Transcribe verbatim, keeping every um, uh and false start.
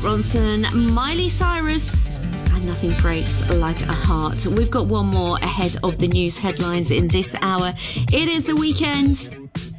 Mark Ronson, Miley Cyrus, and Nothing Breaks Like a Heart. We've got one more ahead of the news headlines in this hour. It is the weekend.